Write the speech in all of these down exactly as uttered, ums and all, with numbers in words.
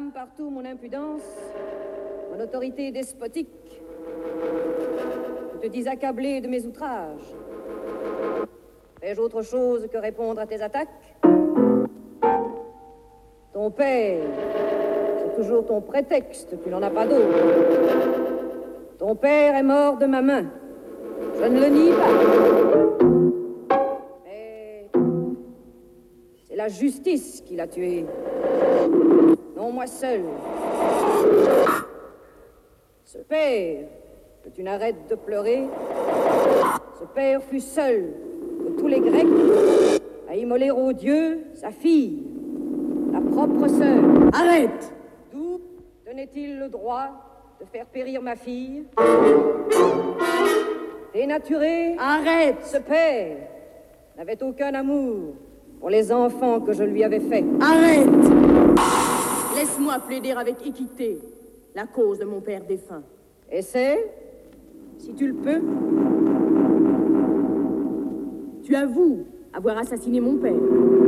blâmes partout mon impudence, mon autorité despotique. Tu te dis accablé de mes outrages. Fais-je autre chose que répondre à tes attaques? Ton père, c'est toujours ton prétexte, tu n'en as pas d'autre. Ton père est mort de ma main. Je ne le nie pas. Mais c'est la justice qui l'a tué. Non, moi seul. Ce père, que tu n'arrêtes de pleurer, ce père fut seul de tous les Grecs à immoler aux dieux sa fille, la propre sœur. Arrête! D'où tenait-il le droit de faire périr ma fille? Dénaturé? Arrête! Ce père n'avait aucun amour pour les enfants que je lui avais faits. Arrête! Laisse-moi plaider avec équité la cause de mon père défunt. Essaie, si tu le peux. Tu avoues avoir assassiné mon père.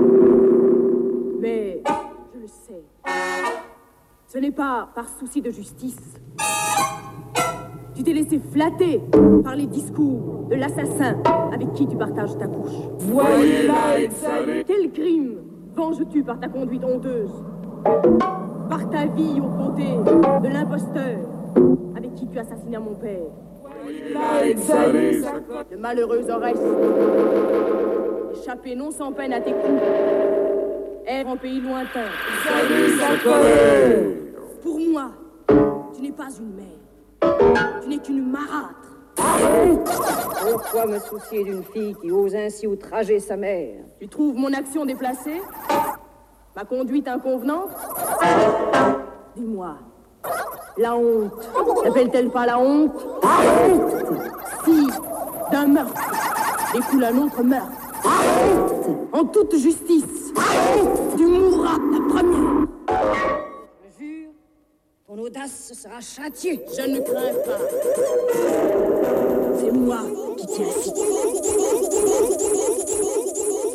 Mais, je le sais, ce n'est pas par souci de justice. Tu t'es laissé flatter par les discours de l'assassin avec qui tu partages ta couche. Voyez-la exhaler. Quel crime venges-tu par ta conduite honteuse? Par ta vie aux côtés de l'imposteur avec qui tu assassinas mon père. Voyez-la exhaler. Le malheureux Oreste, échappé non sans peine à tes coups, erre en pays lointain. Exhaler sa colère. Pour moi, tu n'es pas une mère, tu n'es qu'une marâtre. Pourquoi me soucier d'une fille qui ose ainsi outrager sa mère? Tu trouves mon action déplacée? Ma conduite inconvenante? Dis-moi, la honte, n'appelle-t-elle pas la honte? Si, d'un meurtre, découle un autre meurtre. En toute justice, tu mourras la première. Je jure, ton audace sera châtiée. Je ne crains pas. C'est moi qui t'y incite.